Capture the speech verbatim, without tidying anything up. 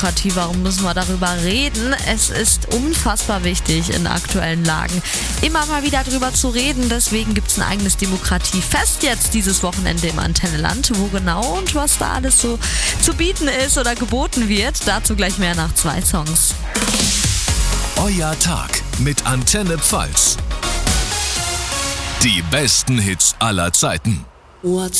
Warum müssen wir darüber reden? Es ist unfassbar wichtig in aktuellen Lagen, immer mal wieder drüber zu reden. Deswegen gibt es ein eigenes Demokratiefest jetzt dieses Wochenende im Antenneland. Wo genau und was da alles so zu bieten ist oder geboten wird, dazu gleich mehr nach zwei Songs. Euer Tag mit Antenne Pfalz. Die besten Hits aller Zeiten. What's